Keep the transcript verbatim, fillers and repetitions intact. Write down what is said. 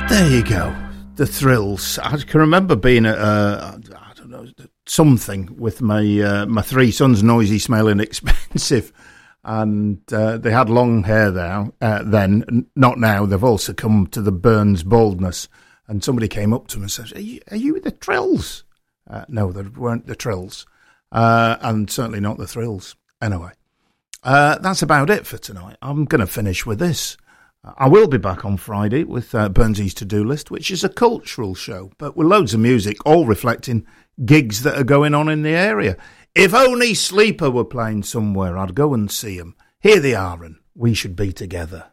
There you go. The Thrills. I can remember being at, uh, I don't know, something with my uh, my three sons, noisy, smelling, expensive. And uh, they had long hair there, uh, then, not now. They've all succumbed to the Burns baldness. And somebody came up to them and said, are you, are you the Trills? Uh, no, they weren't the Trills. Uh, and certainly not the Thrills. Anyway, uh, that's about it for tonight. I'm going to finish with this. I will be back on Friday with uh, Burnsy's To-Do List, which is a cultural show, but with loads of music, all reflecting gigs that are going on in the area. If only Sleeper were playing somewhere, I'd go and see them. Here they are, and We Should Be Together.